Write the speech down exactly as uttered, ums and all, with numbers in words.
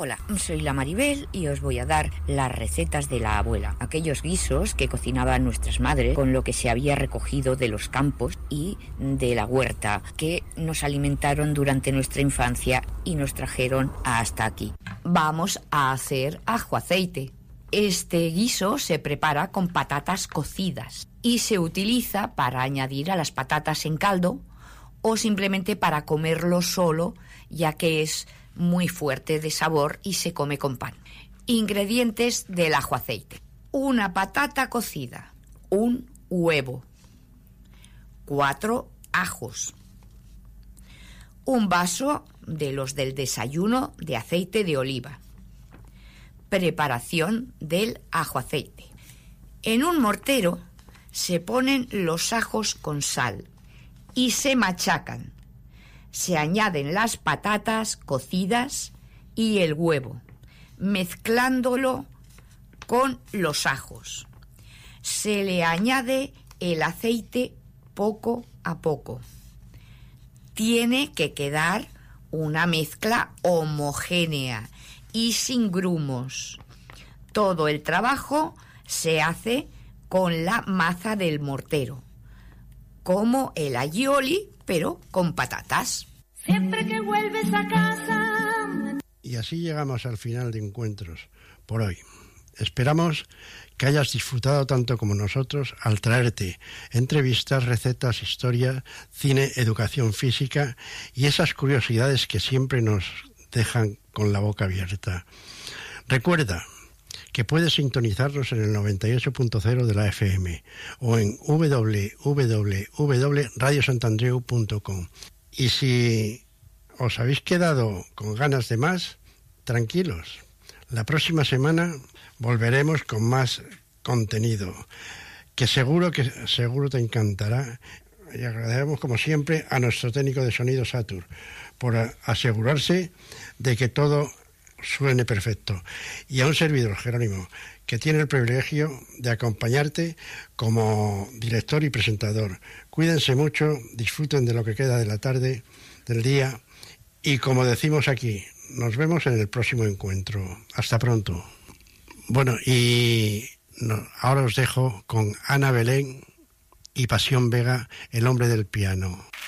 Hola, soy la Maribel y os voy a dar las recetas de la abuela. Aquellos guisos que cocinaban nuestras madres con lo que se había recogido de los campos y de la huerta, que nos alimentaron durante nuestra infancia y nos trajeron hasta aquí. Vamos a hacer ajo aceite. Este guiso se prepara con patatas cocidas y se utiliza para añadir a las patatas en caldo o simplemente para comerlo solo, ya que es muy fuerte de sabor y se come con pan. Ingredientes del ajo aceite: una patata cocida, un huevo, cuatro ajos, un vaso de los del desayuno de aceite de oliva. Preparación del ajo aceite: en un mortero se ponen los ajos con sal y se machacan. Se añaden las patatas cocidas y el huevo, mezclándolo con los ajos. Se le añade el aceite poco a poco. Tiene que quedar una mezcla homogénea y sin grumos. Todo el trabajo se hace con la maza del mortero, como el aioli, pero con patatas. Siempre que vuelves a casa. Y así llegamos al final de Encuentros por hoy. Esperamos que hayas disfrutado tanto como nosotros al traerte entrevistas, recetas, historia, cine, educación física y esas curiosidades que siempre nos dejan con la boca abierta. Recuerda que puedes sintonizarnos en el noventa y ocho punto cero de la F M o en doble u doble u doble u punto radio sant andreu punto com. Y si os habéis quedado con ganas de más, tranquilos. La próxima semana volveremos con más contenido, que seguro que seguro te encantará. Y agradecemos como siempre a nuestro técnico de sonido Satur por asegurarse de que todo suene perfecto, y a un servidor, Jerónimo, que tiene el privilegio de acompañarte como director y presentador. Cuídense mucho, disfruten de lo que queda de la tarde, del día, y como decimos aquí, nos vemos en el próximo encuentro. Hasta pronto. Bueno, y no, ahora os dejo con Ana Belén y Pasión Vega, El hombre del piano.